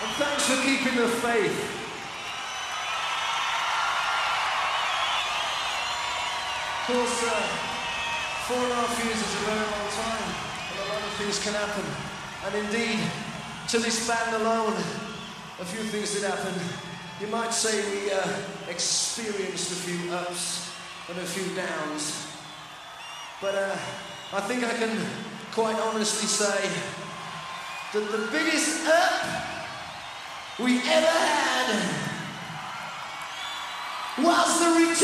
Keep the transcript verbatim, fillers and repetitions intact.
And thanks for keeping the faith. Of course, uh, four and a half years is a very long time, and a lot of things can happen. And indeed, to this band alone, a few things did happen. You might say we uh, experienced a few ups and a few downs. But uh, I think I can quite honestly say that the biggest up we ever had was the return.